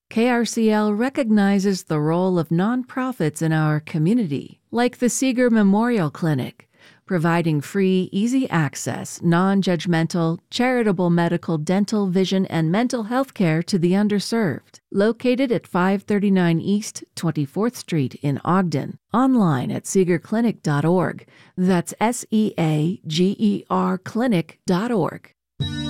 KRCL recognizes the role of nonprofits in our community, like the Seeger Memorial Clinic, providing free, easy access, non-judgmental, charitable medical, dental, vision, and mental health care to the underserved. Located at 539 East 24th Street in Ogden. Online at seegerclinic.org. That's SEAGER clinic.org.